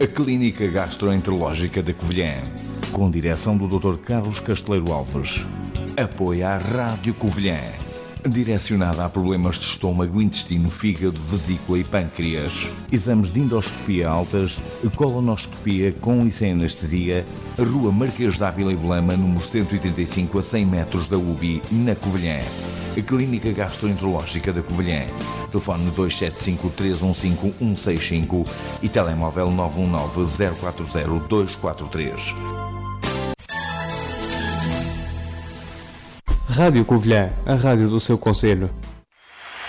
A Clínica Gastroenterológica da Covilhã, com direção do Dr. Carlos Casteleiro Alves. Apoia a Rádio Covilhã, direcionada a problemas de estômago, intestino, fígado, vesícula e pâncreas. Exames de endoscopia altas, colonoscopia com e sem anestesia. Rua Marquês de Ávila e Belama, número 135, a 100 metros da UBI, na Covilhã. A Clínica Gastroenterológica da Covilhã. Telefone 275-315-165 e telemóvel 919-040-243. Rádio Covilhã, a rádio do seu concelho.